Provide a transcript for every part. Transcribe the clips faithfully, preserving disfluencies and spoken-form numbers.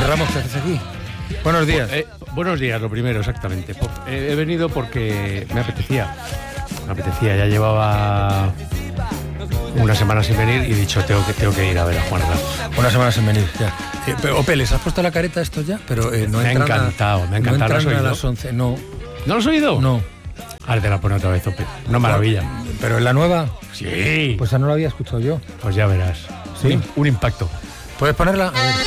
Ramos, ¿qué haces aquí? Buenos días. Eh, buenos días, lo primero, exactamente. Eh, he venido porque me apetecía. Me apetecía, ya llevaba una semana sin venir y he dicho, tengo que, tengo que ir a ver a Juan Ramos. Una semana sin venir, ya. Eh, pero, Ope, ¿les has puesto la careta a estos ya? Pero eh, no me ha encantado, a, me ha encantado. No ¿Lo has entran a oído? las once, no. ¿No lo has oído? No. Ahora te la pone otra vez, Ope. Una maravilla. ¿Pero en la nueva? Sí. Pues esa no la había escuchado yo. Pues ya verás. Sí. Un, un impacto. ¿Puedes ponerla? A ver.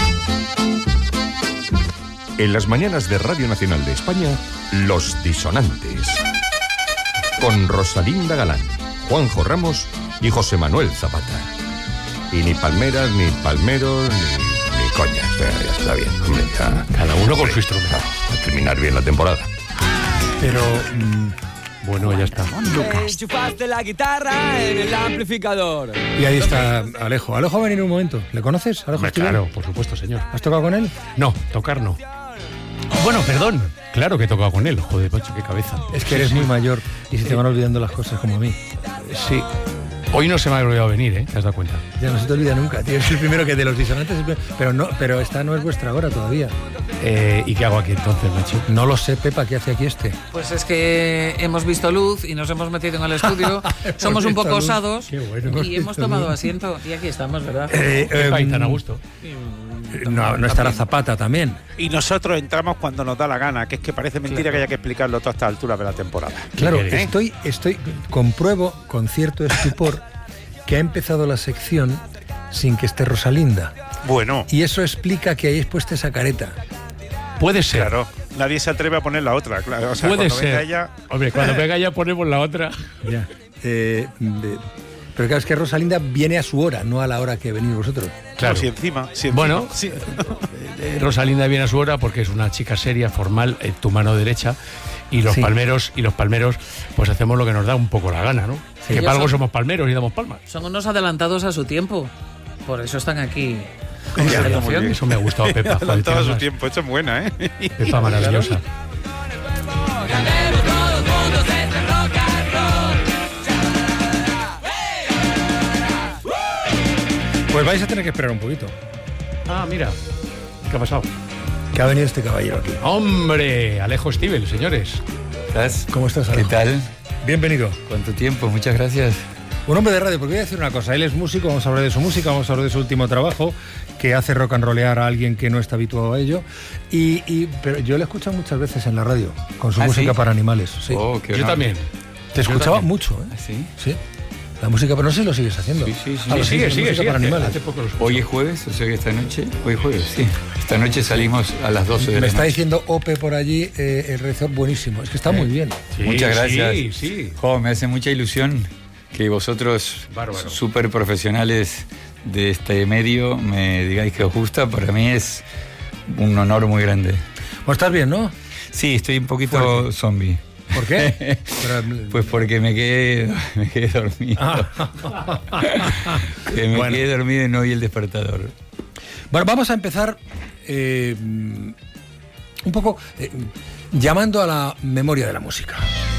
En las mañanas de Radio Nacional de España, Los Disonantes. Con Rosalinda Galán, Juanjo Ramos y José Manuel Zapata. Y ni palmeras, ni palmeros, ni, ni coñas. O sea, ya está bien, hombre. Ya, Cada uno con hombre, su instrumento. A terminar bien la temporada. Pero... Mmm, bueno, ya está. Enchufaste la guitarra en el amplificador. y ahí está Alejo. Alejo va a venir un momento. ¿Le conoces? Alejo Hombre, Estibel? claro, por supuesto, señor. ¿Has tocado con él? No, tocar no. Bueno, perdón. Claro que he tocado con él. Joder, macho, qué cabeza. Es que eres muy mayor y se te van olvidando las cosas como a mí. Sí. Hoy no se me ha olvidado venir, ¿eh? ¿Te has dado cuenta? Ya no se te olvida nunca, tío. Es el primero que de los disonantes... el primero- Pero no, pero esta no es vuestra hora todavía. Eh, ¿Y qué hago aquí entonces, macho? No lo sé, Pepa, ¿qué hace aquí este? Pues es que hemos visto luz y nos hemos metido en el estudio. Somos un visto poco luz. osados Qué bueno, hemos y hemos visto tomado luz. asiento. Y aquí estamos, ¿verdad? Eh, Pepa y em, tan a gusto. No, no estará Zapata también. Y nosotros entramos cuando nos da la gana, que es que parece mentira que haya que explicarlo toda esta altura de la temporada. Claro, queréis? estoy, estoy, compruebo con cierto estupor que ha empezado la sección sin que esté Rosalinda. Bueno, Y eso explica que hayáis puesto esa careta. Puede ser. claro, nadie se atreve a poner la otra. Claro. O sea, Puede cuando venga ser. ella, Hombre, cuando venga ya ponemos la otra. Ya. Eh, de- pero claro, es que Rosalinda viene a su hora, no a la hora que venís vosotros. Claro. no, si encima, si encima. Bueno, Sí. Eh, Rosalinda viene a su hora porque es una chica seria, formal, eh, tu mano derecha. Y los Sí. palmeros, y los palmeros, pues hacemos lo que nos da un poco la gana, ¿no? Que Ellos para algo son- somos palmeros y damos palmas. Son unos adelantados a su tiempo. Por eso están aquí. Ya, la muy emoción. bien. Eso me ha gustado, Pepa. Joder, Adelantado a su tienes tiempo, esto es buena, ¿eh? más- Pepa maravillosa. Pues vais a tener que esperar un poquito. Ah, mira. ¿Qué ha pasado? Que ha venido este caballero aquí. ¡Hombre! Alejo Estibel, señores. ¿Estás? ¿Cómo estás, ¿Qué Alejo? tal? Bienvenido. ¿Cuánto tiempo? Muchas gracias. Un hombre de radio, porque voy a decir una cosa. Él es músico, vamos a hablar de su música, vamos a hablar de su último trabajo, que hace rock and rollear a alguien que no está habituado a ello. Y, y- pero yo le he escuchado muchas veces en la radio, con su ¿Ah, música sí? para animales. Sí. Oh, qué Yo honor. también. Te escuchaba también. mucho, ¿eh? ¿Ah, sí? Sí. La música, pero no sé si lo sigues haciendo. Sí, sí, sí. Ah, lo Sí, sigue, sigues, sigue, música sigue. para Hace, animales. hace poco lo escuché. Hoy es jueves, o sea que esta noche, hoy es jueves, sí. Esta noche salimos a las doce de Me la está noche. diciendo Ope por allí, eh, el rezo buenísimo. Es que está muy bien. Sí, Muchas gracias. Sí, sí. Jo, me hace mucha ilusión que vosotros, Bárbaro. súper profesionales de este medio, me digáis que os gusta. Para mí es un honor muy grande. Pues estás bien, ¿no? Sí, estoy un poquito Fuerte. zombie. ¿Por qué? Pero- Pues porque me quedé, me quedé dormido. que me Bueno. quedé dormido y no oí el despertador. Bueno, vamos a empezar eh, un poco eh, llamando a la memoria de la música.